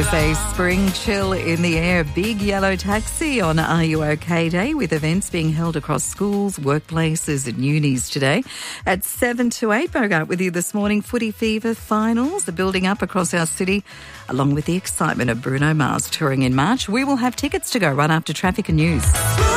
There's a spring chill in the air. Big yellow taxi on Are You OK Day, with events being held across schools, workplaces and unis today. At 7 to 8, Bogart with you this morning. Footy Fever finals are building up across our city, along with the excitement of Bruno Mars touring in March. We will have tickets to go right after traffic and news.